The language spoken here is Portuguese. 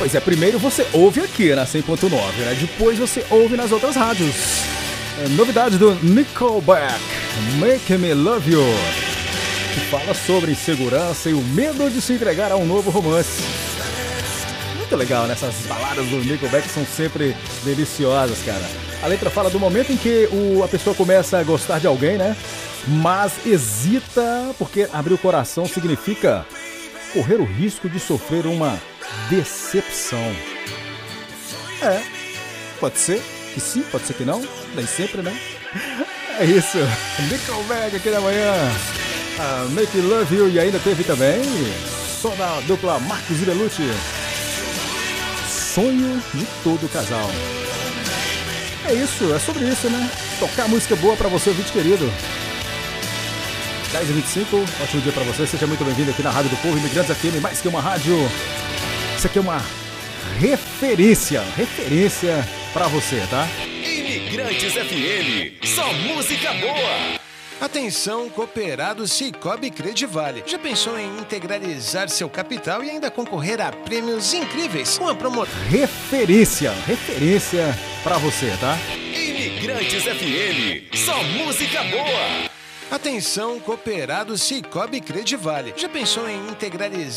Pois é, primeiro você ouve aqui na 100.9, né? Depois você ouve nas outras rádios. Novidade do Nickelback, Make Me Love You, que fala sobre insegurança e o medo de se entregar a um novo romance. Muito legal, né? Essas baladas do Nickelback são sempre deliciosas, cara. A letra fala do momento em que a pessoa começa a gostar de alguém, né? Mas hesita porque abrir o coração significa correr o risco de sofrer uma decepção. Pode ser que sim, pode ser que não, nem sempre, né? É isso, Nickelback aqui na manhã, Make Me Love You, e ainda teve também som da dupla Marcos e Belucci, Sonho de Todo Casal. É isso, é sobre isso, né? Tocar música boa pra você, ouvinte querido. 10h25, ótimo dia pra você, seja muito bem-vindo aqui na Rádio do Povo, Imigrantes FM, mais que uma rádio. Isso aqui é uma referência pra você, tá? Imigrantes FM, só música boa. Atenção, cooperado Cicobi Credivale. Já pensou em integralizar seu capital e ainda concorrer a prêmios incríveis com a promoção? Referência pra você, tá? Imigrantes FM, só música boa. Atenção, cooperado Cicobi Credivale. Já pensou em integralizar